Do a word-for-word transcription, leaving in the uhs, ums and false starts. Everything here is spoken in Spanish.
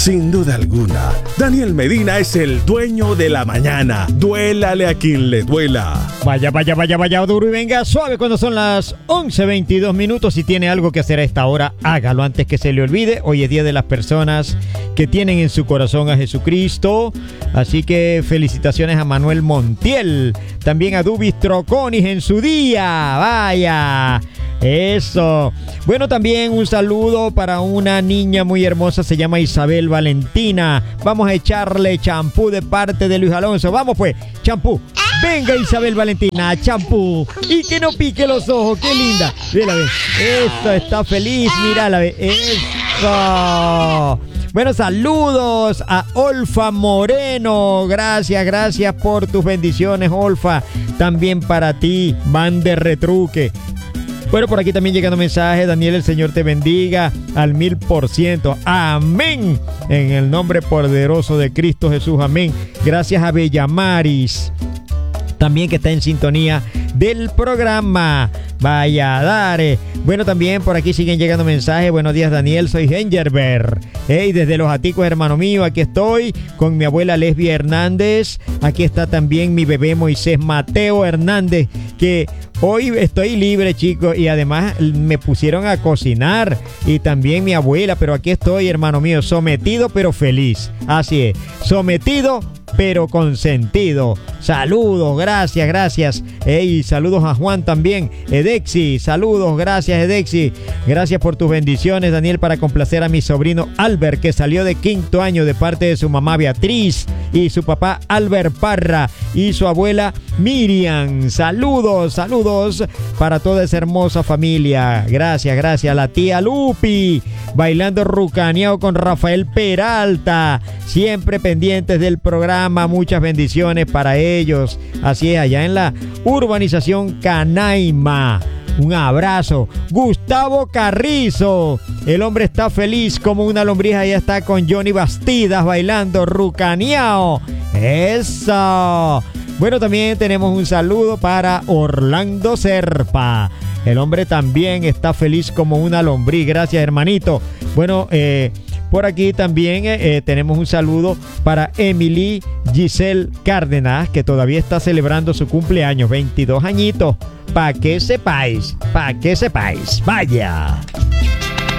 Sin duda alguna, Daniel Medina es el dueño de la mañana. Duélale a quien le duela. Vaya, vaya, vaya, vaya, duro y venga suave cuando son las once veintidós minutos. Si tiene algo que hacer a esta hora, hágalo antes que se le olvide. Hoy es día de las personas que tienen en su corazón a Jesucristo. Así que felicitaciones a Manuel Montiel. También a Dubis Troconis en su día. Vaya. Eso. Bueno, también un saludo para una niña muy hermosa, se llama Isabel Valentina. Vamos a echarle champú de parte de Luis Alonso. Vamos pues, champú. Venga Isabel Valentina, champú. Y que no pique los ojos, qué linda. Mira, ve. Esto está feliz, mírala, ve. Eso. Bueno, saludos a Olfa Moreno. Gracias, gracias por tus bendiciones, Olfa. También para ti, Van de Retruque. Bueno, por aquí también llegando mensaje. Daniel, el Señor te bendiga al mil por ciento. Amén. En el nombre poderoso de Cristo Jesús. Amén. Gracias a Bellamaris, también que está en sintonía del programa. Vaya, dare. Bueno, también por aquí siguen llegando mensajes. Buenos días, Daniel. Soy Hengerber. Hey, desde Los Aticos, hermano mío. Aquí estoy con mi abuela Lesbia Hernández. Aquí está también mi bebé Moisés Mateo Hernández, que hoy estoy libre, chicos, y además me pusieron a cocinar. Y también mi abuela, pero aquí estoy, hermano mío, sometido pero feliz. Así es, sometido pero consentido. Saludos, gracias, gracias. Hey, saludos a Juan también. Edexi, saludos, gracias, Edexi. Gracias por tus bendiciones, Daniel, para complacer a mi sobrino Albert, que salió de quinto año de parte de su mamá Beatriz y su papá Albert Parra y su abuela Miriam. Saludos, saludos para toda esa hermosa familia. Gracias, gracias. La tía Lupi, bailando rucaneado con Rafael Peralta. Siempre pendientes del programa. Muchas bendiciones para ellos. Así es, allá en la urbanización Canaima. Un abrazo. Gustavo Carrizo. El hombre está feliz como una lombriz. Allá está con Johnny Bastidas bailando rucaneado. Eso. Bueno, también tenemos un saludo para Orlando Serpa. El hombre también está feliz como una lombriz. Gracias, hermanito. Bueno, eh, por aquí también eh, tenemos un saludo para Emily Giselle Cárdenas, que todavía está celebrando su cumpleaños, veintidós añitos. Pa' que sepáis, pa' que sepáis. Vaya.